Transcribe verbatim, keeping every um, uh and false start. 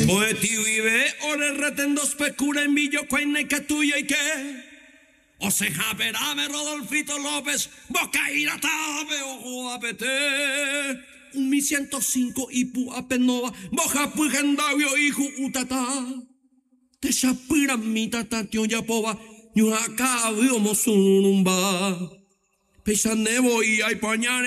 Poeti vive, ore retendo specura en villo, cuaina y que tuya y que. O se japerame Rodolfito López, boca y la tabe, ojo apete. Un mi ciento cinco y pu apenova, boja pugendavio hijo utata. Te chapira mi tata tio yapova, ñu acá vio mosunumba. Pesa nebo y hay pañares.